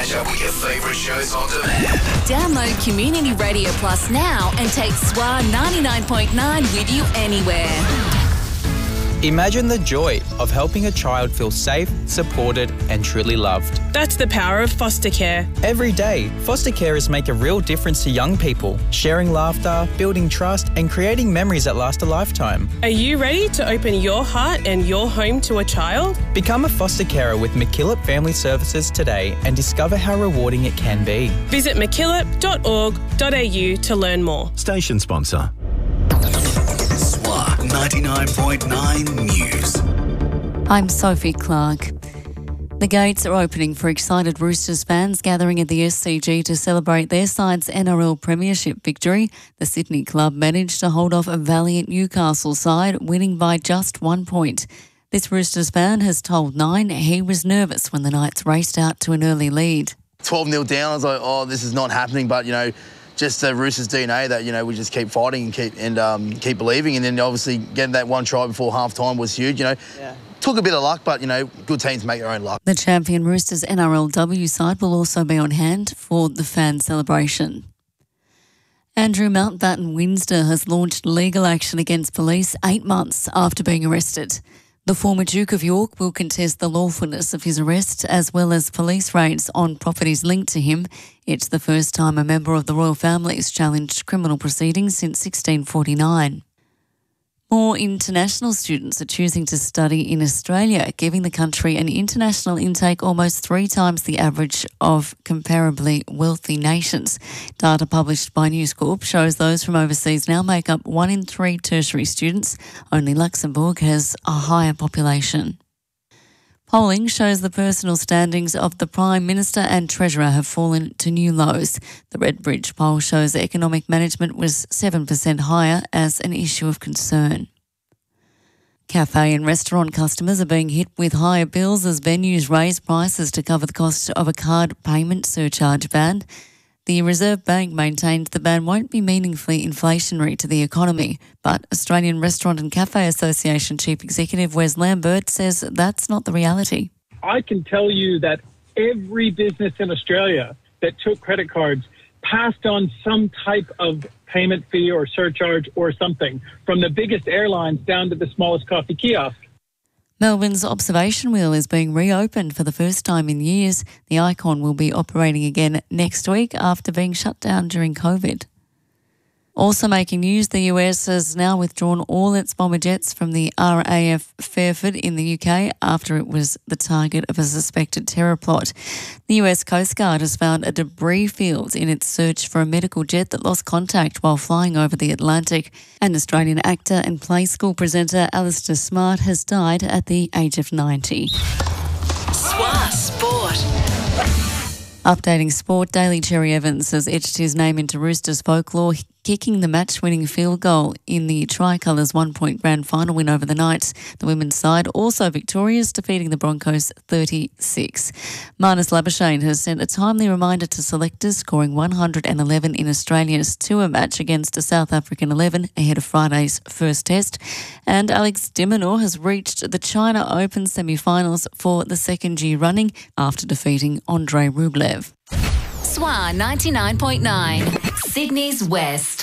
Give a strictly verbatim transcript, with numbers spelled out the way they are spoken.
Catch up with your favourite shows on demand. Download Community Radio Plus now and take S W A ninety-nine point nine with you anywhere. Imagine the joy of helping a child feel safe, supported and truly loved. That's the power of foster care. Every day, foster carers make a real difference to young people, sharing laughter, building trust and creating memories that last a lifetime. Are you ready to open your heart and your home to a child? Become a foster carer with MacKillop Family Services today and discover how rewarding it can be. Visit mackillop dot org dot a u to learn more. Station sponsor. S W A ninety-nine point nine News. I'm Sophie Clark. The gates are opening for excited Roosters fans gathering at the S C G to celebrate their side's N R L Premiership victory. The Sydney club managed to hold off a valiant Newcastle side, winning by just one point. This Roosters fan has told Nine he was nervous when the Knights raced out to an early lead. twelve nil down, I was like, oh, this is not happening, but, you know, just the Roosters D N A that, you know, we just keep fighting and keep and um, keep believing. And then obviously getting that one try before half-time was huge, you know. Yeah. Took a bit of luck, but, you know, good teams make their own luck. The champion Roosters N R L W side will also be on hand for the fan celebration. Andrew Mountbatten Windsor has launched legal action against police eight months after being arrested. The former Duke of York will contest the lawfulness of his arrest as well as police raids on properties linked to him. It's the first time a member of the royal family has challenged criminal proceedings since sixteen forty-nine. More international students are choosing to study in Australia, giving the country an international intake almost three times the average of comparably wealthy nations. Data published by News Corp shows those from overseas now make up one in three tertiary students. Only Luxembourg has a higher population. Polling shows the personal standings of the Prime Minister and Treasurer have fallen to new lows. The Redbridge poll shows economic management was seven percent higher as an issue of concern. Cafe and restaurant customers are being hit with higher bills as venues raise prices to cover the cost of a card payment surcharge ban. The Reserve Bank maintained the ban won't be meaningfully inflationary to the economy, but Australian Restaurant and Cafe Association Chief Executive Wes Lambert says that's not the reality. I can tell you that every business in Australia that took credit cards passed on some type of payment fee or surcharge or something, from the biggest airlines down to the smallest coffee kiosk. Melbourne's observation wheel is being reopened for the first time in years. The Icon will be operating again next week after being shut down during COVID. Also making news, the U S has now withdrawn all its bomber jets from the R A F Fairford in the U K after it was the target of a suspected terror plot. The U S Coast Guard has found a debris field in its search for a medical jet that lost contact while flying over the Atlantic. And Australian actor and play school presenter Alistair Smart has died at the age of ninety. S W A Sport. Updating sport, Daly Cherry Evans has etched his name into Roosters folklore, kicking the match-winning field goal in the Tricolours' one-point grand final win over the Knights. The women's side also victorious, defeating the Broncos thirty-six. Marnus Labuschagne has sent a timely reminder to selectors, scoring one hundred eleven in Australia's tour match against a South African eleven ahead of Friday's first test. And Alex de Minaur has reached the China Open semi-finals for the second year running after defeating Andrei Rublev. S W A ninety-nine point nine, Sydney's West.